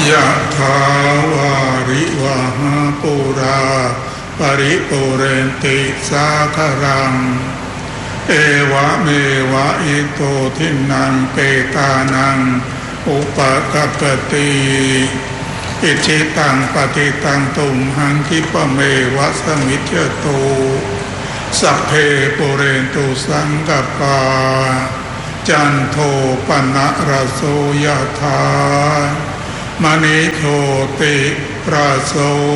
ยะถาวาริวหาปุราปริปุเรนติสาครังเอวะเมวะอิโตทินังเปตานังอุปกัปปติอิจิตังปฏิตังตุมหังคิปะเมวะสมิจฉโตสัพเพปุเรนตุสังกปาจันโทปนะระโสยถามณีโชติประโส